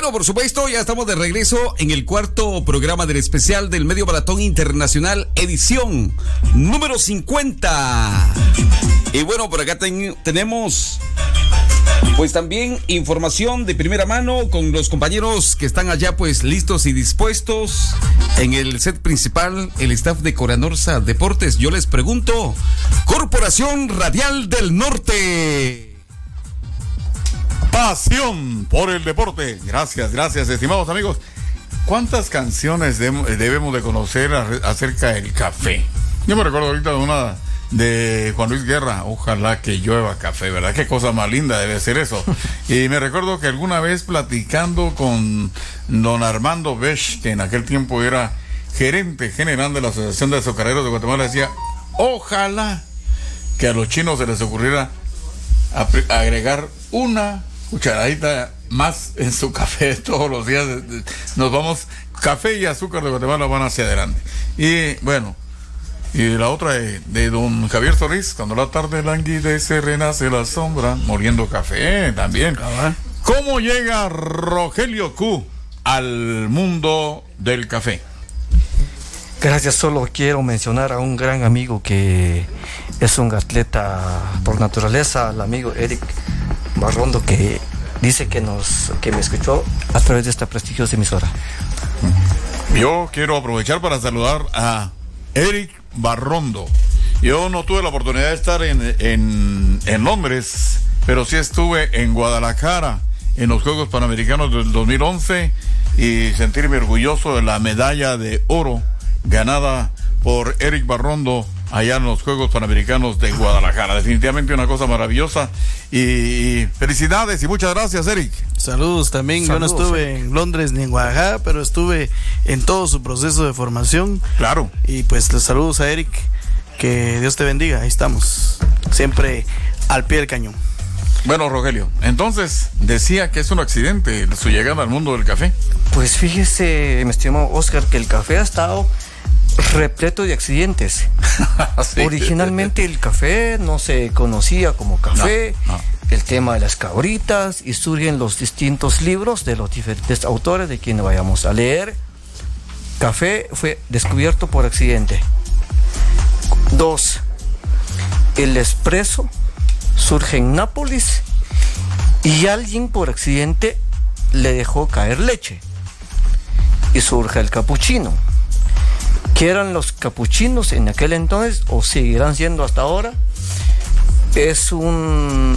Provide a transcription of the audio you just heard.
Bueno, por supuesto, ya estamos de regreso en el cuarto programa del especial del Medio Maratón Internacional, edición número 50. Y bueno, por acá tenemos pues también información de primera mano con los compañeros que están allá pues listos y dispuestos en el set principal, el staff de Coranorsa Deportes. Yo les pregunto, Corporación Radial del Norte. Pasión por el deporte. Gracias, estimados amigos. ¿Cuántas canciones debemos de conocer acerca del café? Yo me recuerdo ahorita de una de Juan Luis Guerra, ojalá que llueva café, ¿verdad? Qué cosa más linda debe ser eso. Y me recuerdo que alguna vez platicando con don Armando Bech, que en aquel tiempo era gerente general de la Asociación de Azucareros de Guatemala, decía, ojalá que a los chinos se les ocurriera agregar una cucharadita más en su café todos los días. Nos vamos, café y azúcar de Guatemala van hacia adelante. Y bueno, y la otra de don Javier Solís, cuando la tarde languidece, renace la sombra, moliendo café también. ¿Cómo llega Rogelio Q al mundo del café? Gracias, solo quiero mencionar a un gran amigo que es un atleta por naturaleza, el amigo Eric Barrondo, que dice que me escuchó a través de esta prestigiosa emisora. Yo quiero aprovechar para saludar a Eric Barrondo. Yo no tuve la oportunidad de estar en Londres, pero sí estuve en Guadalajara en los Juegos Panamericanos del 2011 y sentirme orgulloso de la medalla de oro ganada por Eric Barrondo allá en los Juegos Panamericanos de Guadalajara. Definitivamente una cosa maravillosa y felicidades y muchas gracias, Eric. Saludos también. Saludos. Yo no estuve en Londres ni en Guadalajara, pero estuve en todo su proceso de formación. Claro. Y pues los saludos a Eric, que Dios te bendiga. Ahí estamos, siempre al pie del cañón. Bueno, Rogelio, entonces decía que es un accidente su llegada al mundo del café. Pues fíjese, mi estimado Oscar, que el café ha estado repleto de accidentes. Sí. Originalmente el café no se conocía como café, no. El tema de las cabritas, y surgen los distintos libros de los diferentes autores de quienes vayamos a leer. Café fue descubierto por accidente. 2. El espresso surge en Nápoles y alguien por accidente le dejó caer leche y surge el capuchino. ¿Qué eran los capuchinos en aquel entonces o seguirán siendo hasta ahora? Es un